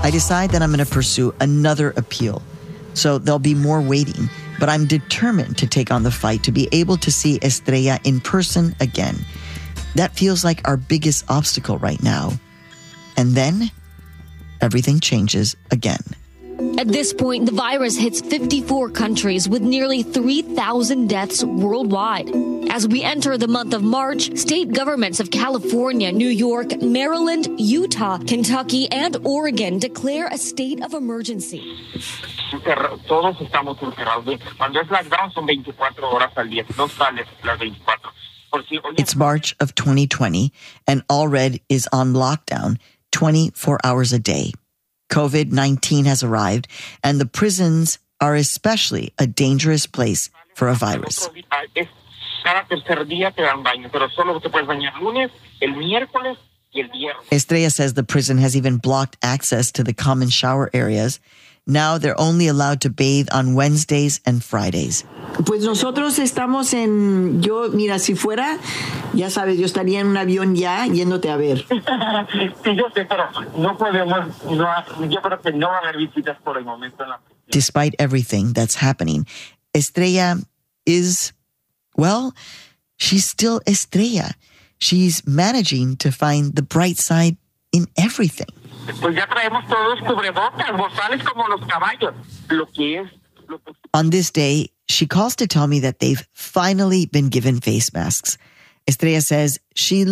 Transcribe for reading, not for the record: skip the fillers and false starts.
I decide that I'm going to pursue another appeal. So there'll be more waiting, but I'm determined to take on the fight to be able to see Estrella in person again. That feels like our biggest obstacle right now. And then everything changes again. At this point, the virus hits 54 countries with nearly 3,000 deaths worldwide. As we enter the month of March, state governments of California, New York, Maryland, Utah, Kentucky, and Oregon declare a state of emergency. Todos estamos encerrados. Cuando es lockdown son 24 horas al día. No sales las 24. It's March of 2020, and Allred is on lockdown 24 hours a day. COVID-19 has arrived, and the prisons are especially a dangerous place for a virus. Estrella says the prison has even blocked access to the common shower areas. Now they're only allowed to bathe on Wednesdays and Fridays. Pues nosotros estamos mira, si fuera, ya sabes, yo estaría en un avión ya yéndote a ver. Sí, yo sé, pero no podemos, yo creo que no va a haber visitas por el momento en la prisión. Despite everything that's happening, Estrella is, well, she's still Estrella. She's managing to find the bright side in everything. Pues ya traemos todos cubrebocas, bozales como los caballos. On this day, she calls to tell me that they've finally been given face masks. Estrella says she